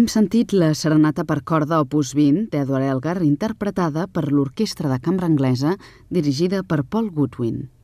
Hem sentit la serenata per corda opus 20 d'Edward Elgar, interpretada per l'Orquestra de Cambra Anglesa, dirigida per Paul Goodwin.